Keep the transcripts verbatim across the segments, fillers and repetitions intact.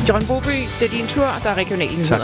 John Boby, det er din tur. Der er regionale nyheder.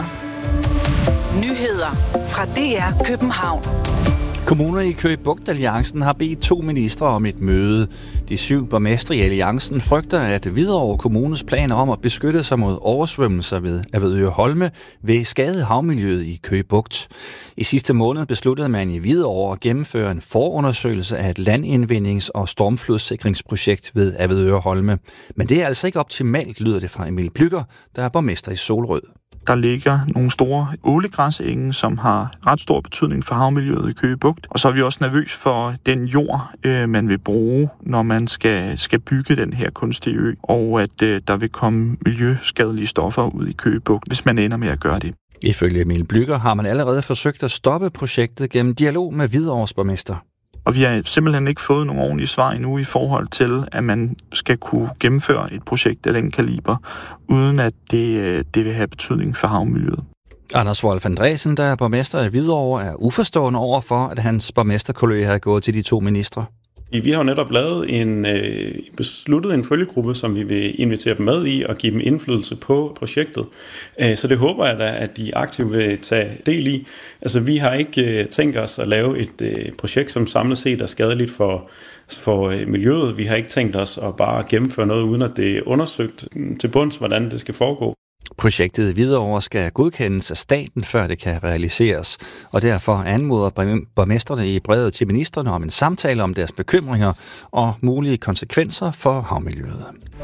Nyheder fra D R København. Kommunerne i Køge Bugt Alliancen har bedt to ministre om et møde. De syv borgmestre i alliancen frygter, at Hvidovre Kommunes planer om at beskytte sig mod oversvømmelser ved Avedøre Holme vil skade havmiljøet i Køge Bugt. I sidste måned besluttede man i Hvidovre at gennemføre en forundersøgelse af et landindvindings- og stormflodssikringsprojekt ved Avedøre Holme. Men det er altså ikke optimalt, lyder det fra Emil Blücher, der er borgmester i Solrød. Der ligger nogle store ålegræsenge, som har ret stor betydning for havmiljøet i Køge Bugt. Og så er vi også nervøs for den jord, øh, man vil bruge, når man skal, skal bygge den her kunstige ø, og at øh, der vil komme miljøskadelige stoffer ud i Køge Bugt, hvis man ender med at gøre det. Ifølge Emil Blücher har man allerede forsøgt at stoppe projektet gennem dialog med Hvidovres borgmester. Og vi har simpelthen ikke fået nogle ordentlige svar endnu i forhold til, at man skal kunne gennemføre et projekt af den kaliber, uden at det, det vil have betydning for havmiljøet. Anders Wolf Andresen, der er borgmester i Hvidovre, er uforstående over for, at hans borgmesterkollega har gået til de to ministre. Vi har jo netop lavet en, øh, besluttet en følgegruppe, som vi vil invitere dem med i og give dem indflydelse på projektet. Øh, så det håber jeg da, at de aktivt vil tage del i. Altså, vi har ikke øh, tænkt os at lave et øh, projekt, som samlet set er skadeligt for, for øh, miljøet. Vi har ikke tænkt os at bare gennemføre noget, uden at det er undersøgt til bunds, hvordan det skal foregå. Projektet i Hvidovre skal godkendes af staten, før det kan realiseres, og derfor anmoder borgmestrene i brevet til ministrene om en samtale om deres bekymringer og mulige konsekvenser for havmiljøet.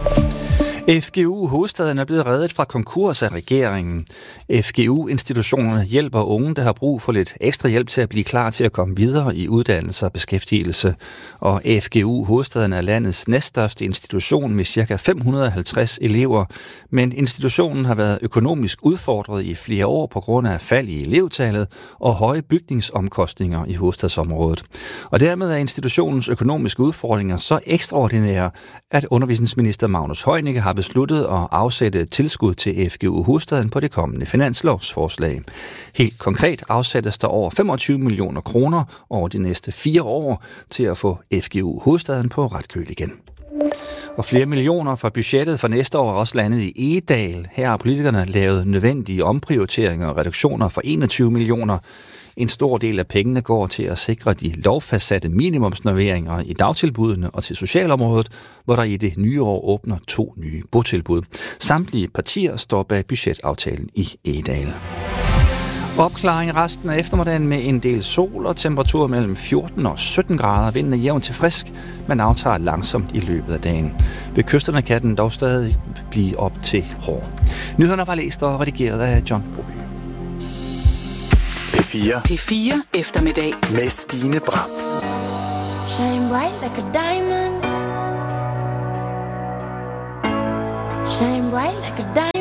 F G U Hovedstaden er blevet reddet fra konkurs af regeringen. F G U-institutionerne hjælper unge, der har brug for lidt ekstra hjælp til at blive klar til at komme videre i uddannelse og beskæftigelse. Og F G U Hovedstaden er landets næststørste institution med ca. fem hundrede og halvtreds elever, men institutionen har været økonomisk udfordret i flere år på grund af fald i elevtallet og høje bygningsomkostninger i hovedstadsområdet. Og dermed er institutionens økonomiske udfordringer så ekstraordinære, at undervisningsminister Magnus Heunicke har besluttet at afsætte et tilskud til F G U Hovedstaden på det kommende finanslovsforslag. Helt konkret afsættes der over femogtyve millioner kroner over de næste fire år til at få F G U Hovedstaden på ret køl igen. Og flere millioner fra budgettet for næste år er også landet i Egedal. Her har politikerne lavet nødvendige omprioriteringer og reduktioner for enogtyve millioner. En stor del af pengene går til at sikre de lovfastsatte minimumsnormeringer i dagtilbudene og til socialområdet, hvor der i det nye år åbner to nye botilbud. Samtlige partier står bag budgetaftalen i Egedal. Opklaring resten af eftermiddagen med en del sol og temperatur mellem fjorten og sytten grader. Vinden er jævn til frisk, men aftager langsomt i løbet af dagen. Ved kysterne kan den dog stadig blive op til hård. Nyhederne var læst og redigeret af John Boby. P fire. P fire eftermiddag med Stine Bram. Shine bright like a diamond. Shine bright like a diamond.